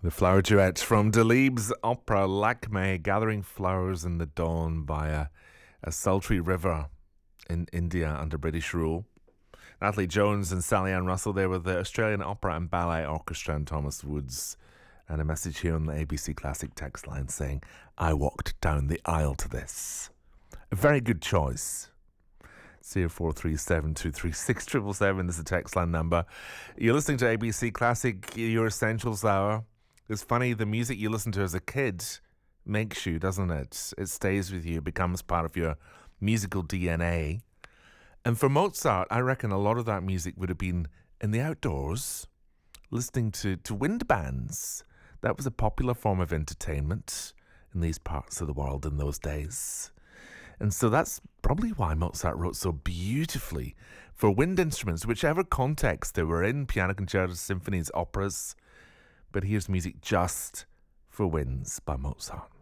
The flower duet from Delibes' opera Lakme, gathering flowers in the dawn by a sultry river in India under British rule. Natalie Jones and Sally Ann Russell there with the Australian Opera and Ballet Orchestra and Thomas Woods. And a message here on the ABC Classic text line saying, I walked down the aisle to this. A very good choice. 0437236777 is the text line number. You're listening to ABC Classic, your Essentials Hour. It's funny, the music you listen to as a kid makes you, doesn't it? It stays with you, becomes part of your musical DNA. And for Mozart, I reckon a lot of that music would have been in the outdoors, listening to wind bands. That was a popular form of entertainment in these parts of the world in those days. And so that's probably why Mozart wrote so beautifully for wind instruments, whichever context they were in, piano concertos, symphonies, operas. But here's music just for winds by Mozart.